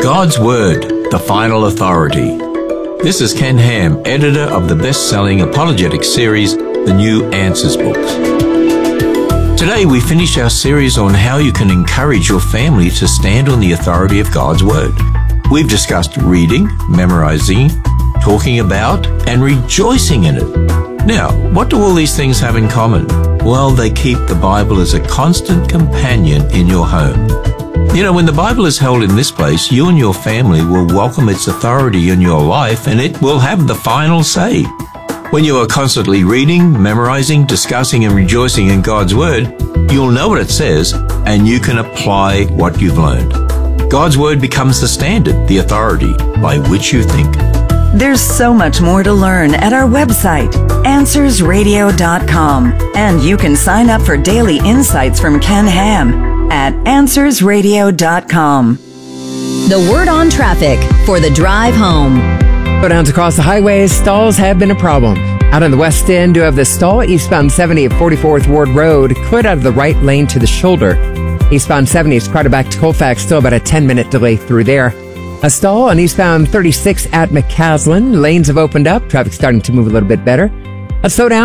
God's Word, the final authority. This is Ken Ham, editor of the best-selling apologetics series, The New Answers books. Today we finish our series on how you can encourage your family to stand on the authority of God's Word. We've discussed reading, memorizing, talking about, and rejoicing in it. Now, what do all these things have in common? Well, they keep the Bible as a constant companion in your home. You know, when the Bible is held in this place, you and your family will welcome its authority in your life, and it will have the final say. When you are constantly reading, memorizing, discussing, and rejoicing in God's Word, you'll know what it says, and you can apply what you've learned. God's Word becomes the standard, the authority by which you think. There's so much more to learn at our website, AnswersRadio.com. And you can sign up for daily insights from Ken Ham at AnswersRadio.com. The word on traffic for the drive home. Slowdowns across the highways, stalls have been a problem. Out on the west end, you have the stall eastbound 70 at 44th Ward Road, cleared out of the right lane to the shoulder. Eastbound 70 is crowded back to Colfax, still about a 10-minute delay through there. A stall on eastbound 36 at McCaslin. Lanes have opened up. Traffic starting to move a little bit better. A slowdown